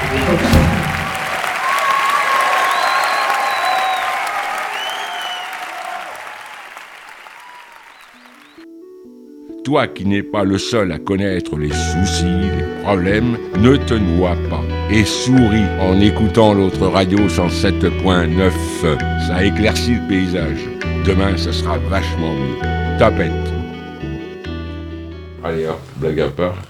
Toi qui n'es pas le seul à connaître les soucis, les problèmes, ne te noie pas et souris en écoutant l'autre radio 107.9. Ça éclaircit le paysage. Demain, ça sera vachement mieux. Tapette. Allez hop, blague à part.